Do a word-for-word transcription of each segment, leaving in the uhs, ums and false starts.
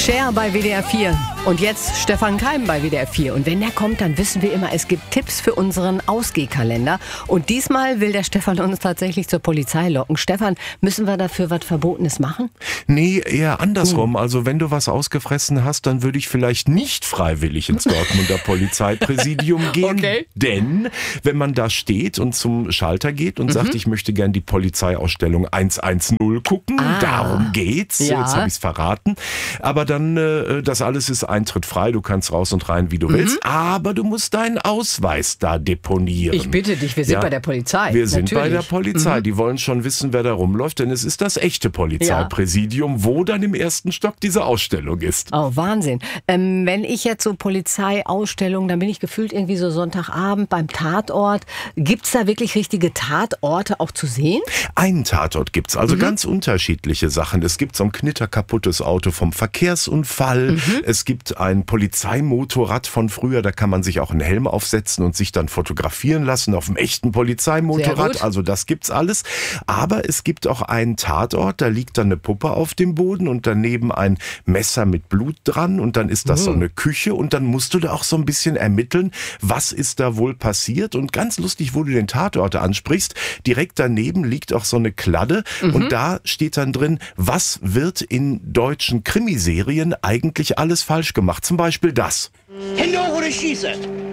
Cher bei W D R vier und jetzt Stefan Keim bei W D R vier. Und wenn der kommt, dann wissen wir immer, es gibt Tipps für unseren Ausgehkalender. Und diesmal will der Stefan uns tatsächlich zur Polizei locken. Stefan, müssen wir dafür was Verbotenes machen? Nee, eher andersrum. Also wenn du was ausgefressen hast, dann würde ich vielleicht nicht freiwillig ins Dortmunder Polizeipräsidium gehen. Okay. Denn wenn man da steht und zum Schalter geht und mhm. sagt, ich möchte gern die Polizeiausstellung hundertzehn gucken, Ah. darum geht's. Ja. Jetzt habe ich es verraten. Aber dann, äh, das alles ist Eintritt frei. Du kannst raus und rein, wie du mhm. willst. Aber du musst deinen Ausweis da deponieren. Ich bitte dich, wir sind ja, bei der Polizei. Wir sind Natürlich. bei der Polizei. Mhm. Die wollen schon wissen, wer da rumläuft, denn es ist das echte Polizeipräsidium, ja. wo dann im ersten Stock diese Ausstellung ist. Oh, Wahnsinn. Ähm, wenn ich jetzt so Polizeiausstellung, dann bin ich gefühlt irgendwie so Sonntagabend beim Tatort. Gibt's da wirklich richtige Tatorte auch zu sehen? Einen Tatort gibt's, also mhm. ganz unterschiedliche Sachen. Es gibt so ein knitterkaputtes Auto vom Verkehrsunfall. Mhm. Es gibt ein Polizeimotorrad von früher, da kann man sich auch einen Helm aufsetzen und sich dann fotografieren lassen auf dem echten Polizeimotorrad. Also das gibt's alles. Aber es gibt auch einen Tatort, da liegt dann eine Puppe auf dem Boden und daneben ein Messer mit Blut dran und dann ist das mhm. so eine Küche und dann musst du da auch so ein bisschen ermitteln, was ist da wohl passiert. Und ganz lustig, wo du den Tatort ansprichst, direkt daneben liegt auch so eine Kladde mhm. und da steht dann drin, was wird in deutschen Krimiserien eigentlich alles falsch gemacht. Zum Beispiel das. Hände hoch oder schieße.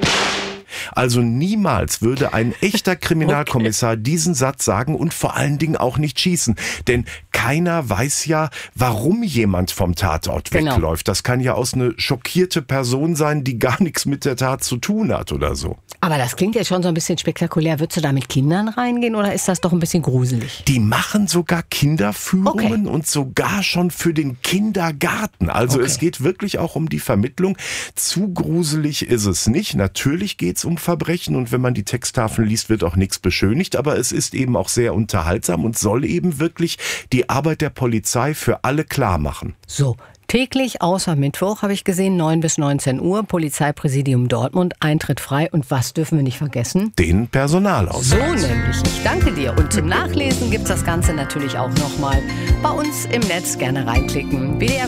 Also niemals würde ein echter Kriminalkommissar okay. diesen Satz sagen und vor allen Dingen auch nicht schießen. Denn keiner weiß ja, warum jemand vom Tatort genau. wegläuft. Das kann ja aus eine schockierte Person sein, die gar nichts mit der Tat zu tun hat oder so. Aber das klingt jetzt schon so ein bisschen spektakulär. Würdest du da mit Kindern reingehen oder ist das doch ein bisschen gruselig? Die machen sogar Kinderführungen okay. und sogar schon für den Kindergarten. Also okay. es geht wirklich auch um die Vermittlung. Zu gruselig ist es nicht. Natürlich geht es um Verbrechen und wenn man die Texttafeln liest, wird auch nichts beschönigt. Aber es ist eben auch sehr unterhaltsam und soll eben wirklich die Arbeit der Polizei für alle klar machen. So. Täglich außer Mittwoch habe ich gesehen, neun bis neunzehn Uhr, Polizeipräsidium Dortmund, Eintritt frei. Und was dürfen wir nicht vergessen? Den Personalausweis. So nämlich. Ich danke dir. Und zum Nachlesen gibt es das Ganze natürlich auch nochmal bei uns im Netz. Gerne reinklicken. W D R